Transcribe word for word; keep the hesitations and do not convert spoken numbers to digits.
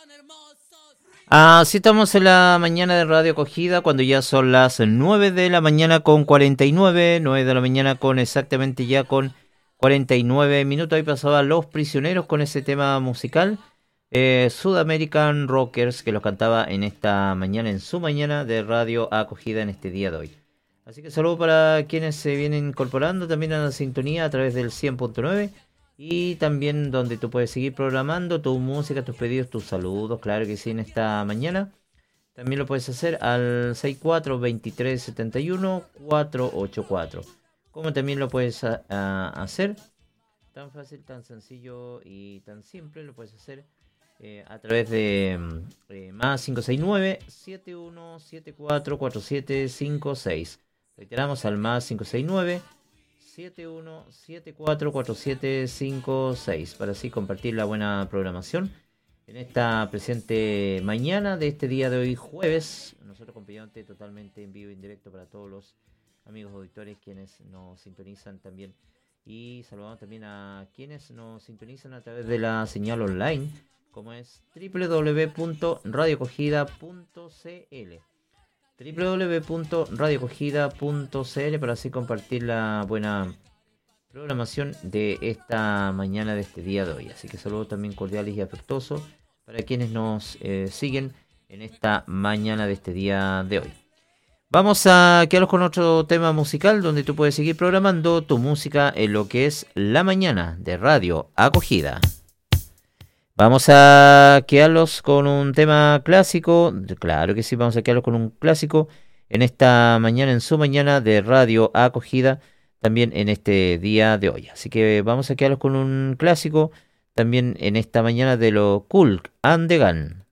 Así estamos en la mañana de Radio Acogida, cuando ya son las nueve de la mañana con cuarenta y nueve, nueve de la mañana con exactamente ya con cuarenta y nueve minutos. Ahí pasaban Los Prisioneros con ese tema musical, eh, Sudamerican Rockers, que los cantaba en esta mañana, en su mañana de Radio Acogida en este día de hoy. Así que saludo para quienes se vienen incorporando también a la sintonía a través del cien punto nueve. Y también donde tú puedes seguir programando tu música, tus pedidos, tus saludos, claro que sí, en esta mañana. También lo puedes hacer al seis cuatro dos tres siete uno cuatro ocho cuatro. Como también lo puedes a, a hacer, tan fácil, tan sencillo y tan simple, lo puedes hacer eh, a través de eh, más cinco seis nueve siete uno siete cuatro cuatro siete cinco seis. Reiteramos al más cinco seis nueve siete uno siete cuatro cuatro siete cinco seis para así compartir la buena programación en esta presente mañana de este día de hoy, jueves. Nosotros acompañándote totalmente en vivo e indirecto para todos los amigos auditores quienes nos sintonizan también, y saludamos también a quienes nos sintonizan a través de la señal online como es doble u doble u doble u punto radio acogida punto c l doble u doble u doble u punto radio acogida punto c l para así compartir la buena programación de esta mañana de este día de hoy. Así que saludos también cordiales y afectuosos para quienes nos eh, siguen en esta mañana de este día de hoy. Vamos a quedarnos con otro tema musical donde tú puedes seguir programando tu música en lo que es la mañana de Radio Acogida. Vamos a quedarlos con un tema clásico, claro que sí, vamos a quedarlos con un clásico en esta mañana, en su mañana de Radio Acogida, también en este día de hoy. Así que vamos a quedarlos con un clásico también en esta mañana de lo Kool and the Gang.